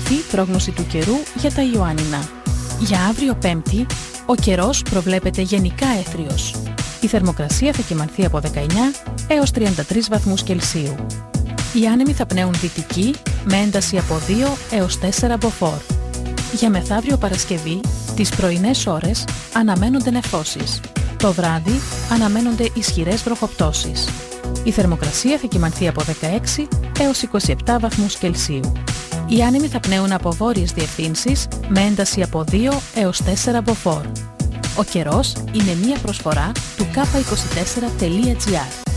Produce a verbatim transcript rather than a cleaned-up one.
Τρίτη, πρόγνωση του καιρού για τα Ιωάννινα. Για αύριο Πέμπτη, ο καιρός προβλέπεται γενικά έθριος. Η θερμοκρασία θα κυμανθεί από δεκαεννιά έως τριάντα τρεις βαθμούς Κελσίου. Οι άνεμοι θα πνέουν δυτική με ένταση από δύο έως τέσσερα μποφόρ. Για μεθαύριο Παρασκευή, τις πρωινές ώρες αναμένονται νεφώσεις. Το βράδυ αναμένονται ισχυρές βροχοπτώσεις. Η θερμοκρασία θα κυμανθεί από δεκαέξι έως είκοσι επτά βαθμούς Κελσίου. Οι άνεμοι θα πνέουν από βόρειες διευθύνσεις με ένταση από δύο έως τέσσερα μποφόρ. Ο καιρός είναι μία προσφορά του κάπα είκοσι τέσσερα τελεία τζι άρ.